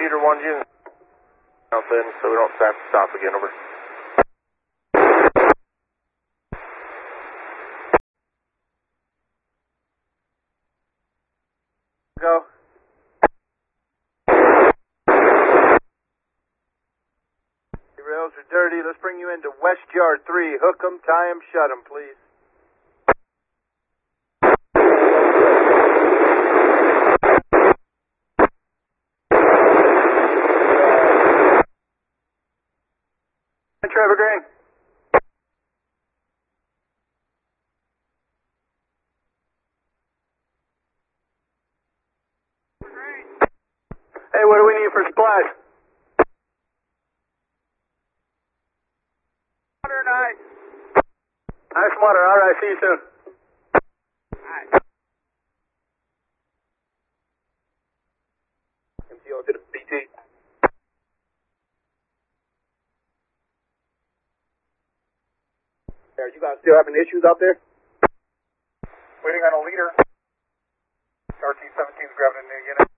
Peter 1 June. Out then, so we don't have to stop again, over. Go. The rails are dirty. Let's bring you into West Yard 3. Hook 'em, tie 'em, shut 'em, please. Trevor Green. Hey, what do we need for supplies? Water and ice. Ice and water. All right, see you soon. MTO to the BT. Are you guys still having issues out there? Waiting on a leader. RT-17 is grabbing a new unit.